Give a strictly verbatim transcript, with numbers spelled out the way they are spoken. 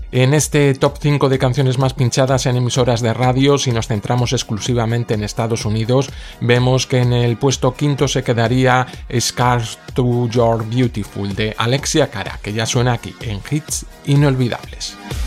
En este top cinco de canciones más pinchadas en emisoras de radio, si nos centramos exclusivamente en Estados Unidos, vemos que en el puesto quinto se quedaría Scars to Your Beautiful de Alexia Cara, que ya suena aquí en Hits Inolvidables.